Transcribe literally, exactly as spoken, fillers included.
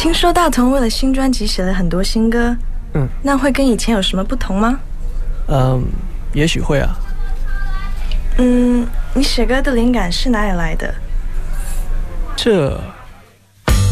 听说大同为了新专辑写了很多新歌， 嗯， 那会跟以前有什么不同吗？ 嗯，也许会啊。 嗯，你写歌的灵感是哪里来的？ 这